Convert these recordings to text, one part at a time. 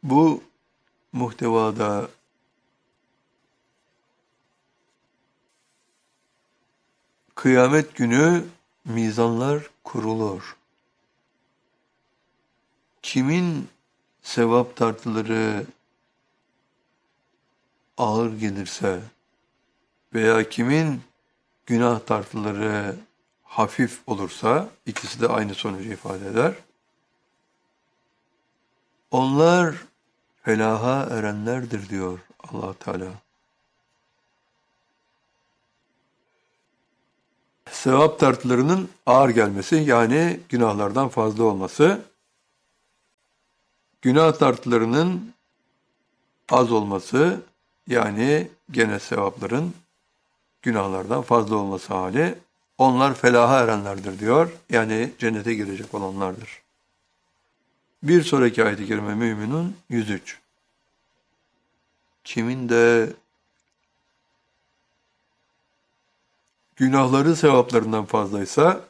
Bu muhtevada kıyamet günü mizanlar kurulur. Kimin sevap tartıları ağır gelirse veya kimin günah tartıları hafif olursa, ikisi de aynı sonucu ifade eder. Onlar felaha erenlerdir diyor Allah Teala. Sevap tartılarının ağır gelmesi, yani günahlardan fazla olması, günah tartılarının az olması, yani gene sevapların günahlardan fazla olması hali, onlar felaha erenlerdir diyor. Yani cennete girecek olanlardır. Bir sonraki ayet-i kerime Müminun 103. Kimin de günahları sevaplarından fazlaysa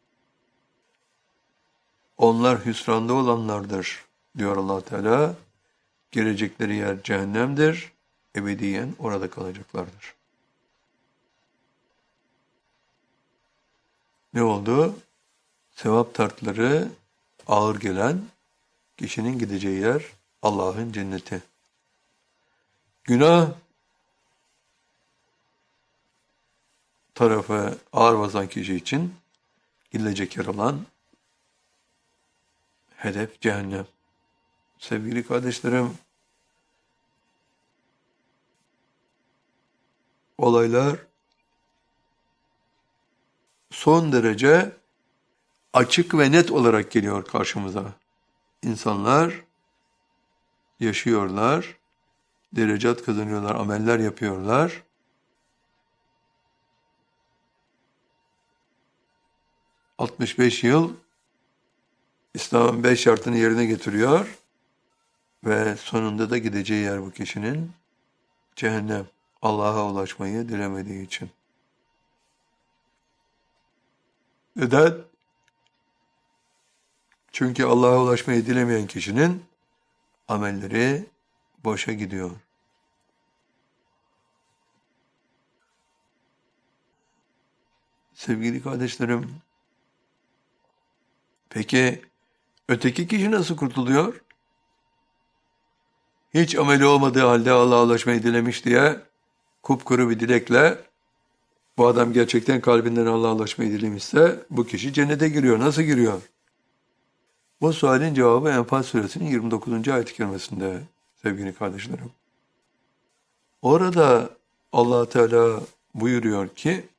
onlar hüsranda olanlardır diyor Allah Teala. Girecekleri yer cehennemdir. Ebediyen orada kalacaklardır. Ne oldu? Sevap tartları ağır gelen kişinin gideceği yer Allah'ın cenneti. Günah tarafı ağır basan kişi için gidilecek yer olan hedef cehennem. Sevgili kardeşlerim, olaylar son derece açık ve net olarak geliyor karşımıza. İnsanlar yaşıyorlar, derecat kazanıyorlar, ameller yapıyorlar. ...65 yıl İslam'ın 5 şartını yerine getiriyor ve sonunda da gideceği yer bu kişinin cehennem. Allah'a ulaşmayı dilemediği için. Neden? Çünkü Allah'a ulaşmayı dilemeyen kişinin amelleri boşa gidiyor. Sevgili kardeşlerim, peki öteki kişi nasıl kurtuluyor? Hiç ameli olmadığı halde Allah'a ulaşmayı dilemiş diye kupkuru bir dilekle bu adam gerçekten kalbinden Allah'a ulaşmayı dilemişse bu kişi cennete giriyor. Nasıl giriyor? Bu sualin cevabı Enfal suresinin 29. ayet-i kerimesinde sevgili kardeşlerim. Orada Allah Teala buyuruyor ki